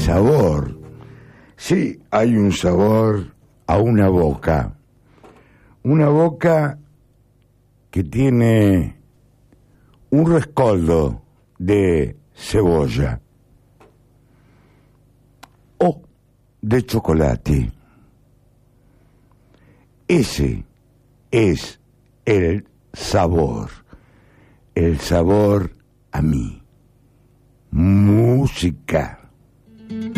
sabor. Sí, hay un sabor a una boca que tiene un rescoldo de cebolla o de chocolate. Ese es el sabor a mí. Música.